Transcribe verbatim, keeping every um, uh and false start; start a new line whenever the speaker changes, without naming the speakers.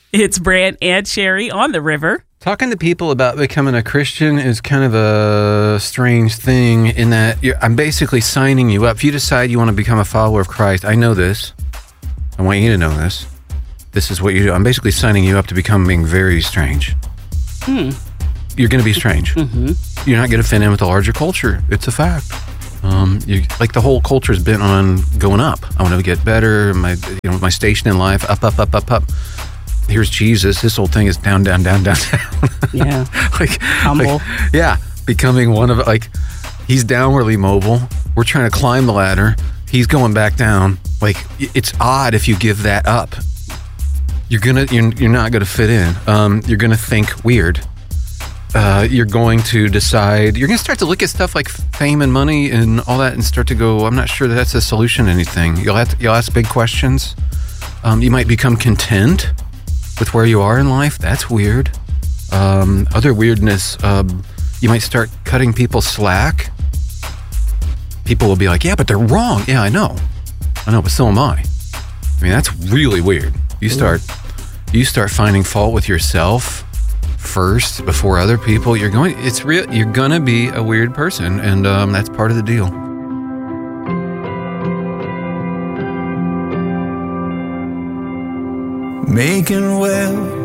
It's Brant and Sherry on the river.
Talking to people about becoming a Christian is kind of a strange thing in that you're, I'm basically signing you up. If you decide you want to become a follower of Christ, I know this. I want you to know this. This is what you do. I'm basically signing you up to becoming very strange.
Hmm.
You're going to be strange.
Mm-hmm.
You're not going to fit in with the larger culture. It's a fact. Um, you, like the whole culture has been on going up. I want to get better. My, you know, my station in life, up, up, up, up, up. Here's Jesus. This whole thing is down, down, down, down, down.
Yeah.
like
humble.
Like, yeah, becoming one of like he's downwardly mobile. We're trying to climb the ladder. He's going back down. Like it's odd if you give that up. You're gonna you're, you're not gonna fit in. Um, you're gonna think weird. Uh, you're going to decide. You're gonna start to look at stuff like fame and money and all that, and start to go, I'm not sure that that's a solution to anything. You'll have to, you'll ask big questions. Um, you might become content with where you are in life. That's weird. Um, other weirdness, um, you might start cutting people slack. People will be like, yeah, but they're wrong. Yeah, I know. I know, but so am I. I mean, that's really weird. You start, you start finding fault with yourself first before other people. You're going, it's real. You're going to be a weird person. And um, that's part of the deal.
Making well